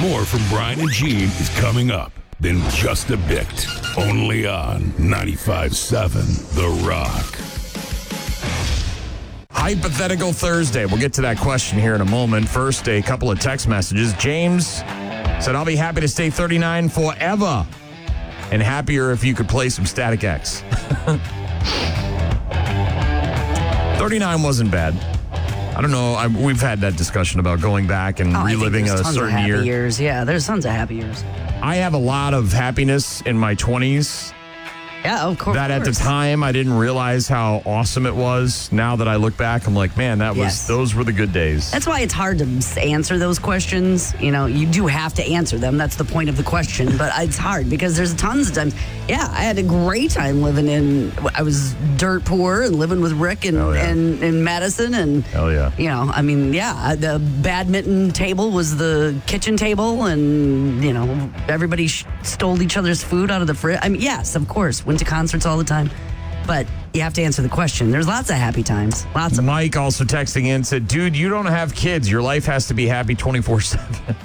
More from Brian and Gene is coming up in just a bit. Only on 95.7 The Rock. Hypothetical Thursday. We'll get to that question here in a moment. First, a couple of text messages. James said, I'll be happy to stay 39 forever and happier if you could play some Static X. 39 wasn't bad. I don't know. We've had that discussion about going back and reliving a certain year. Years. Yeah, there's tons of happy years. I have a lot of happiness in my 20s. Yeah, of course. That at the time I didn't realize how awesome it was. Now that I look back, I'm like, man, those were the good days. That's why it's hard to answer those questions. You know, you do have to answer them. That's the point of the question. But it's hard because there's tons of times. Yeah, I had a great time I was dirt poor and living with Rick and Madison. And, hell yeah. You know, I mean, yeah, the badminton table was the kitchen table. And, you know, everybody stole each other's food out of the fridge. I mean, yes, of course. Went to concerts all the time. But you have to answer the question. There's lots of happy times. Lots of. Mike also texting in said, dude, you don't have kids. Your life has to be happy 24/7.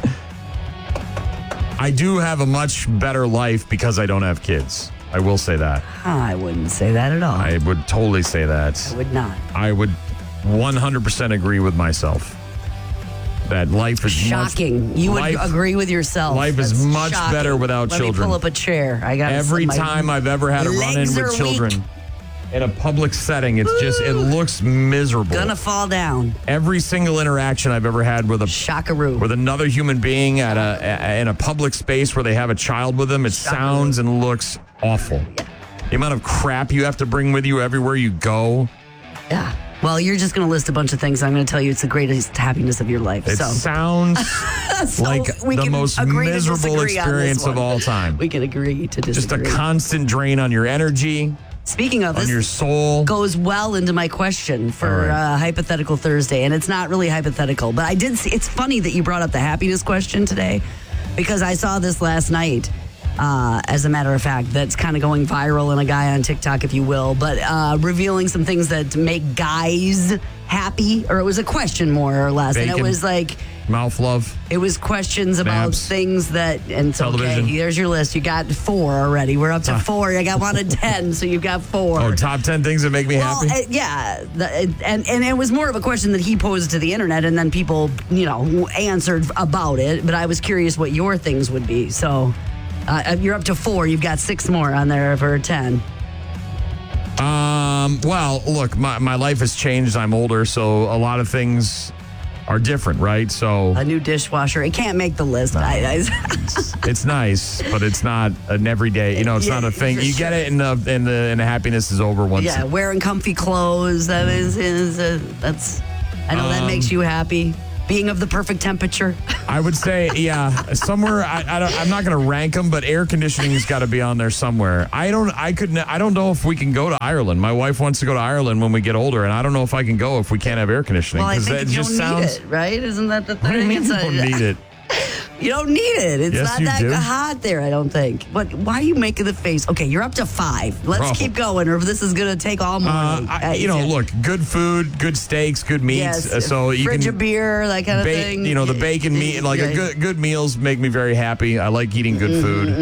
I do have a much better life because I don't have kids. I will say that. I wouldn't say that at all. I would totally say that. I would not. I would 100% agree with myself. That life is shocking. You would agree with yourself. Life is much better without children. Let me pull up a chair. I got every time I've ever had a run-in with children in a public setting, it looks miserable. Gonna fall down. Every single interaction I've ever had with another human being in a public space where they have a child with them, it sounds and looks awful. Yeah. The amount of crap you have to bring with you everywhere you go. Yeah. Well, you're just going to list a bunch of things. I'm going to tell you it's the greatest happiness of your life. It sounds like the most miserable experience of all time. We can agree to disagree. Just a constant drain on your energy. Speaking of on your soul. Goes well into my question for Hypothetical Thursday. And it's not really hypothetical, but I did see. It's funny that you brought up the happiness question today because I saw this last night. As a matter of fact, that's kind of going viral in a guy on TikTok, if you will, but revealing some things that make guys happy, or it was a question more or less. Bacon, and it was like mouth love. It was questions about things that, and so, okay, here's your list. You got 4 already. We're up to 4. I got 1 to 10, so you've got 4. Oh, top 10 things that make me happy? Yeah. And it was more of a question that he posed to the internet, and then people, answered about it, but I was curious what your things would be, so... you're up to 4. You've got 6 more on there for 10. Well, look, my life has changed. I'm older, so a lot of things are different, right? So a new dishwasher. It can't make the list. It's nice, but it's not an everyday. It's not a thing. You get it, and the happiness is over once. Yeah, wearing comfy clothes. That that's. I know that makes you happy. Being of the perfect temperature. I would say, yeah, somewhere. I'm not going to rank them, but air conditioning's got to be on there somewhere. I don't know if we can go to Ireland. My wife wants to go to Ireland when we get older, and I don't know if I can go if we can't have air conditioning. Well, I think you don't need it, right? Isn't that the thing? What do you mean you don't need it? You don't need it. It's yes, not that do. hot there, I don't think. But why are you making the face? Okay, you're up to 5. Let's keep going, or this is going to take all morning. Look, good food, good steaks, good meats. Yes, so you fridge can of beer, that kind of thing. The bacon meat, good meals make me very happy. I like eating good food.